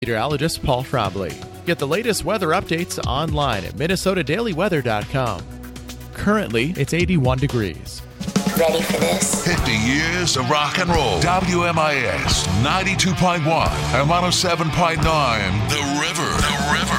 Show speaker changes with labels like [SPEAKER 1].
[SPEAKER 1] Meteorologist Paul Frobley. Get the latest weather updates online at minnesotadailyweather.com. Currently, it's 81 degrees.
[SPEAKER 2] Ready for this?
[SPEAKER 3] 50 years of rock and roll. WMIS 92.1 and 107.9. The River.